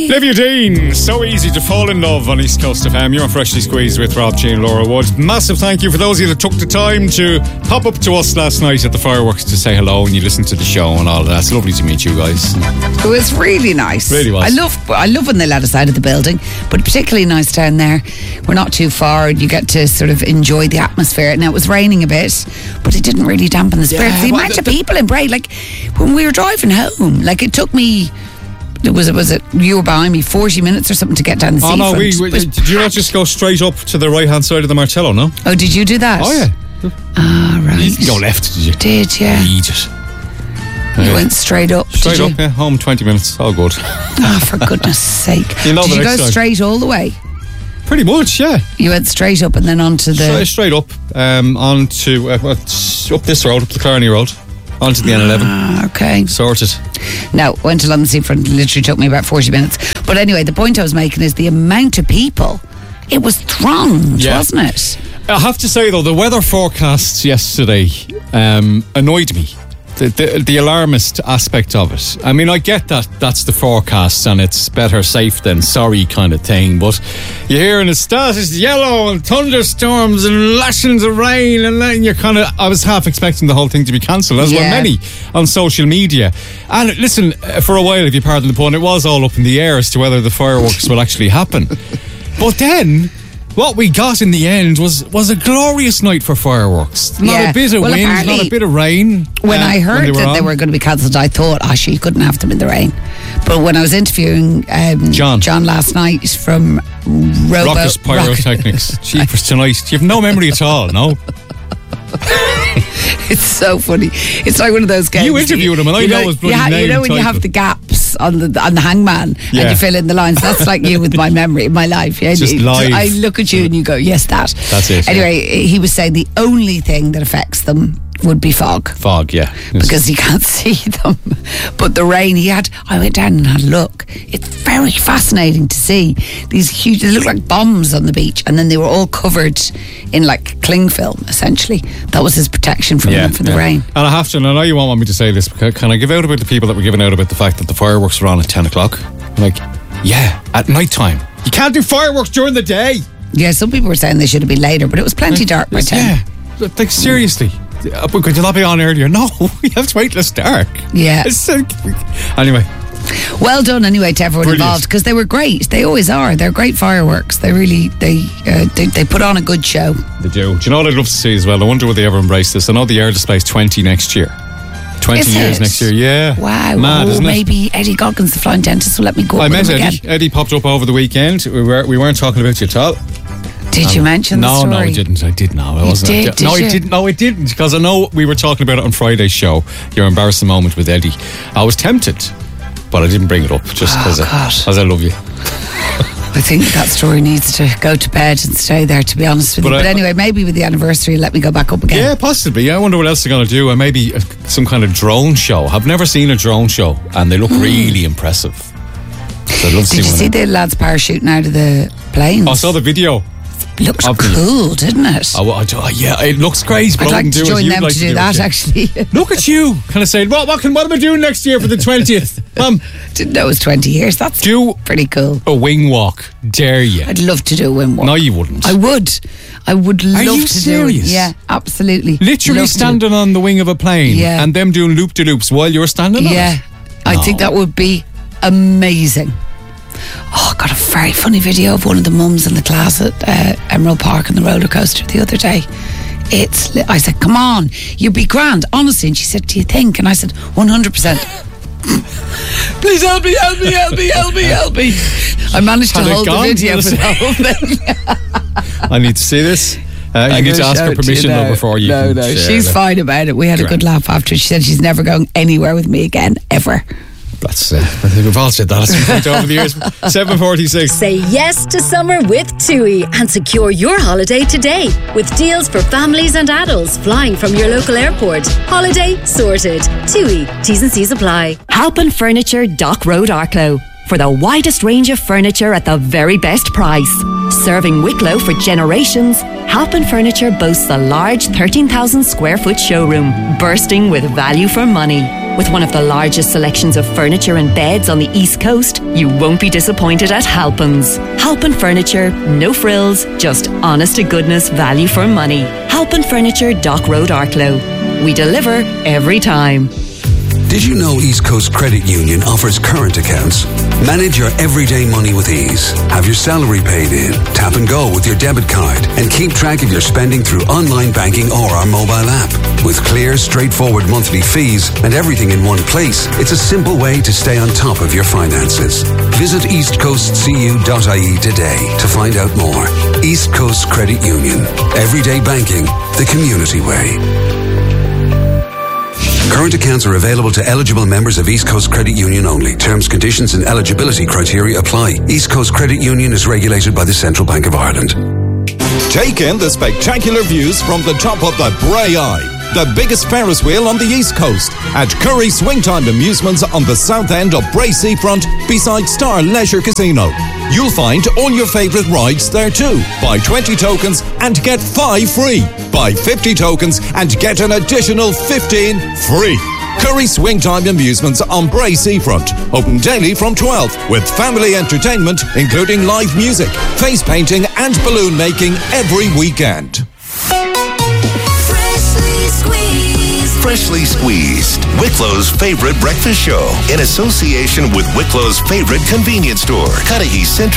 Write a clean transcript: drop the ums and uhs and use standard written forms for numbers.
Olivia Dean, so easy to fall in love on East Coast FM. You're Freshly Squeezed with Rob G and Laura Wood. Massive thank you for those of you that took the time to pop up to us last night at the fireworks to say hello and you listened to the show and all of that. It's lovely to meet you guys. It was really nice. Really was. I love when they let us out of the building, but particularly nice down there. We're not too far and you get to sort of enjoy the atmosphere. Now it was raining a bit, but it didn't really dampen the spirit. The amount of people in Bray, like when we were driving home, like it took me... Was it you were behind me 40 minutes or something to get down the seafront? Oh no, did you not just go straight up to the right hand side of the Martello, no? Oh, did you do that? Oh yeah. Ah, right. You didn't go left, did you? Did, yeah. Idiot. You went straight up, Straight up, yeah. Home 20 minutes, all good. Oh, for goodness sake. You know, did you go time. straight all the way? Pretty much, yeah. You went straight up and then onto the... Straight up, onto, up this road, up the Clarny Road. Onto the N11. Ah, okay. Sorted. No, went along the seafront. Literally took me about 40 minutes. But anyway, the point I was making is the amount of people. It was thronged, wasn't it? I have to say though, the weather forecasts yesterday annoyed me. The alarmist aspect of it. I mean, I get that that's the forecast and it's better safe than sorry kind of thing, but you're hearing the stars is yellow and thunderstorms and lashings of rain, and then you're kind of... I was half expecting the whole thing to be cancelled, as were many on social media. And listen, for a while, if you pardon the pun, it was all up in the air as to whether the fireworks will actually happen. But then... what we got in the end was a glorious night for fireworks. Not a bit of wind, not a bit of rain. When I heard that they were going to be cancelled, I thought, she couldn't have them in the rain. But when I was interviewing John last night from Rockers Pyrotechnics, Jeepers tonight, you have no memory at all, no? It's so funny. It's like one of those games. You interviewed him and I know his bloody name. You know when you have the gaps on the hangman and you fill in the lines. That's like you with my memory, my life. Yeah, just live. I look at you and you go, yes, that. That's it. Anyway, he was saying the only thing that affects them would be fog. Fog, yeah. Because you can't see them. But the rain I went down and had a look. It's very fascinating to see these huge, they look like bombs on the beach, and then they were all covered in like cling film, essentially. That was his protection from them for the rain. And I have to, and I know you won't want me to say this, but can I give out about the people that were giving out about the fact that the fireworks were on at 10 o'clock? Like, at night time. You can't do fireworks during the day. Yeah, some people were saying they should have been later, but it was plenty dark by 10. Yeah, like seriously. Could you not be on earlier? No, we have to wait till it's dark. Yeah. Anyway. Well done anyway to everyone involved, because they were great. They always are. They're great fireworks. They really, they put on a good show. They do. Do you know what I'd love to see as well? I wonder will they ever embrace this? I know the air display's 20 next year. 20 years next year, yeah. Wow. Mad, isn't maybe it? Eddie Goggins, the flying dentist, will let me go. I met Eddie. Eddie popped up over the weekend. We weren't talking about you at all. Did you mention the story? No, I didn't. I did not. I didn't. Because I know we were talking about it on Friday's show. Your embarrassing moment with Eddie. I was tempted, but I didn't bring it up just because I love you. I think that story needs to go to bed and stay there, to be honest with you. But anyway, maybe with the anniversary, let me go back up again. Yeah, possibly. Yeah, I wonder what else they're going to do. Maybe some kind of drone show. I've never seen a drone show, and they look really impressive. So I'd love to Did you see the lads parachuting out of the planes? I saw the video. Looks cool, didn't it? Yeah, it looks great. But I'd like to join them to do that, actually. Look at you, kind of saying, what am I doing next year for the 20th? Didn't know it was 20 years. That's pretty cool. A wing walk, dare you? I'd love to do a wing walk. No, you wouldn't. I would love to serious? do it. Yeah, absolutely. Literally standing on the wing of a plane and them doing loop-de-loops while you're standing on it? Yeah, I think that would be amazing. I got a very funny video of one of the mums in the class at Emerald Park on the roller coaster the other day. I said, come on, you'd be grand, honestly. And she said, do you think? And I said, 100%. Please help me. I managed to hold the video for the whole thing. I need to see this. You need to ask her permission though before you can share. She's fine about it. We had a good laugh after. She said she's never going anywhere with me again, ever. That's I think we've all said that at some point over the years. 7:46. Say yes to summer with TUI and secure your holiday today with deals for families and adults flying from your local airport. Holiday sorted. TUI. T's and C's apply. Halpin Furniture, Dock Road, Arklow. For the widest range of furniture at the very best price. Serving Wicklow for generations, Halpin Furniture boasts a large 13,000 square foot showroom, bursting with value for money. With one of the largest selections of furniture and beds on the East Coast, you won't be disappointed at Halpin's. Halpin Furniture, no frills, just honest-to-goodness value for money. Halpin Furniture, Dock Road, Arklow. We deliver every time. Did you know East Coast Credit Union offers current accounts? Manage your everyday money with ease. Have your salary paid in, tap and go with your debit card, and keep track of your spending through online banking or our mobile app. With clear, straightforward monthly fees and everything in one place, it's a simple way to stay on top of your finances. Visit eastcoastcu.ie today to find out more. East Coast Credit Union. Everyday banking, the community way. Current accounts are available to eligible members of East Coast Credit Union only. Terms, conditions and eligibility criteria apply. East Coast Credit Union is regulated by the Central Bank of Ireland. Take in the spectacular views from the top of the Bray Eye, the biggest Ferris wheel on the East Coast, at Curry Swingtime Amusements on the south end of Bray Seafront beside Star Leisure Casino. You'll find all your favourite rides there too. Buy 20 tokens and get 5 free. Buy 50 tokens and get an additional 15 free. Curry Swingtime Amusements on Bray Seafront. Open daily from 12 with family entertainment including live music, face painting and balloon making every weekend. Freshly Squeezed, Wicklow's favorite breakfast show, in association with Wicklow's favorite convenience store, Cudahy Central.